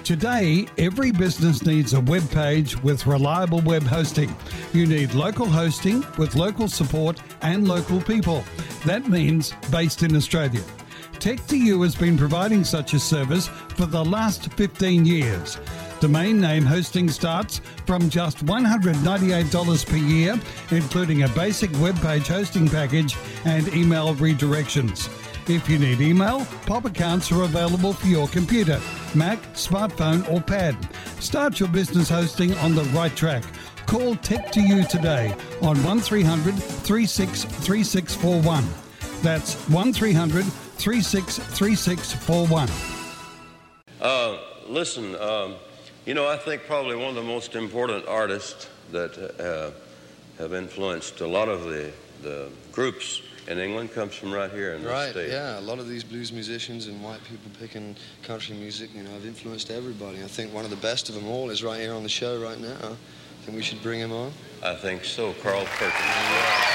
Today, every business needs a web page with reliable web hosting. You need local hosting with local support and local people. That means based in Australia. Tech2U has been providing such a service for the last 15 years. Domain name hosting starts from just $198 per year, including a basic web page hosting package and email redirections. If you need email, POP accounts are available for your computer, Mac, smartphone or pad. Start your business hosting on the right track. Call Tech2U today on 1300 363641. That's 1300 363641. Listen, I think probably one of the most important artists that have influenced a lot of the groups in England comes from right here in this state. Yeah, a lot of these blues musicians and white people picking country music, have influenced everybody. I think one of the best of them all is right here on the show right now. I think we should bring him on. I think so, Carl Perkins.